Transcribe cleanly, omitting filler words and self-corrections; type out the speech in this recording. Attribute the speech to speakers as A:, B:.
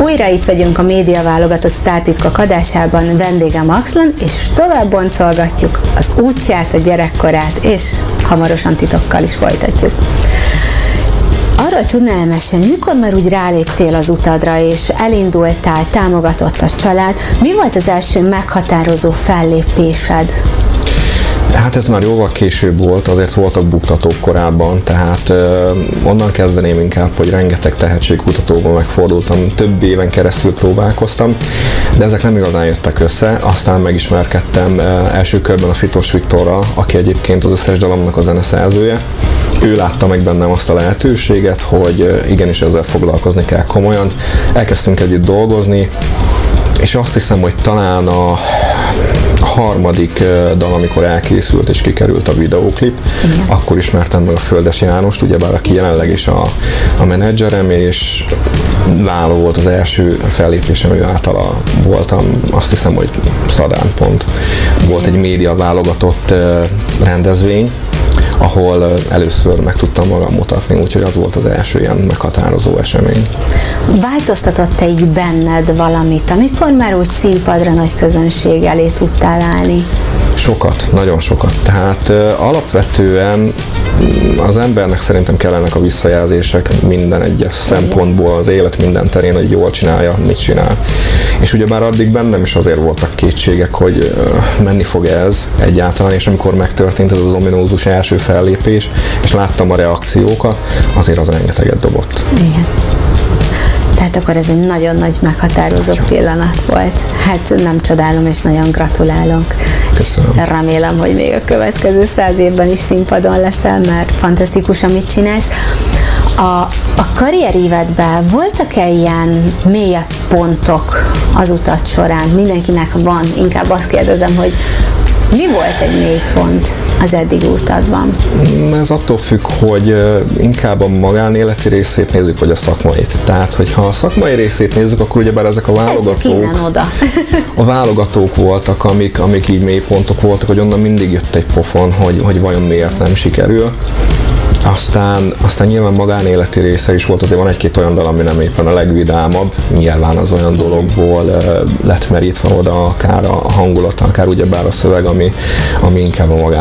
A: Újra itt vagyunk a Média Válogatott Sztártitkok adásában, vendégem Axlon, és tovább boncolgatjuk az útját, a gyerekkorát, és hamarosan titokkal is folytatjuk. Arról tudnál elmesélni, mikor már úgy ráléptél az utadra, és elindultál, támogatott a család, mi volt az első meghatározó fellépésed?
B: Hát ez már jóval később volt, azért voltak buktatók korábban, tehát onnan kezdeném inkább, hogy rengeteg tehetségkutatóban megfordultam, több éven keresztül próbálkoztam, de ezek nem igazán jöttek össze, aztán megismerkedtem első körben a Fitos Viktorral, aki egyébként az összes dalomnak a zeneszerzője. Ő látta meg bennem azt a lehetőséget, hogy igenis ezzel foglalkozni kell komolyan. Elkezdtünk együtt dolgozni, és azt hiszem, hogy talán a harmadik dal, amikor elkészült és kikerült a videóklip, akkor ismertem meg a Földes Jánost, ugyebár aki jelenleg is a menedzserem, és nála volt az első fellépésem, ő általa voltam, azt hiszem, hogy Szadán pont. Volt egy média válogatott rendezvény, ahol először meg tudtam magam mutatni, úgyhogy az volt az első ilyen meghatározó esemény.
A: Változtatott így benned valamit, amikor már úgy színpadra nagy közönség elé tudtál állni?
B: Sokat, nagyon sokat. Tehát alapvetően az embernek szerintem kellenek a visszajelzések minden egyes szempontból, az élet minden terén, hogy jól csinálja, mit csinál. És ugyebár addig bennem is azért voltak kétségek, hogy menni fog ez egyáltalán, és amikor megtörtént ez az ominózus első fellépés, és láttam a reakciókat, azért az rengeteget dobott.
A: Igen. Tehát akkor ez egy nagyon nagy meghatározó pillanat volt. Hát nem csodálom, és nagyon gratulálok.
B: Köszönöm.
A: És remélem, hogy még a következő 100 évben is színpadon leszel, mert fantasztikus, amit csinálsz. A karrierévedben voltak-e ilyen mélyebb pontok az utat során? Mindenkinek van, inkább azt kérdezem, hogy mi volt egy mély pont az eddigi utadban?
B: Ez attól függ, hogy inkább a magánéleti részét nézzük, vagy a szakmait. Tehát, hogyha a szakmai részét nézzük, akkor ugyebár ezek a a válogatók voltak, amik így mélypontok voltak, hogy onnan mindig jött egy pofon, hogy vajon miért nem sikerül. Aztán nyilván magánéleti része is volt, azért van egy-két olyan dal, ami nem éppen a legvidámabb, nyilván az olyan dologból lett merítve oda akár a hangulat, akár ugyebár a szöveg, ami inkább a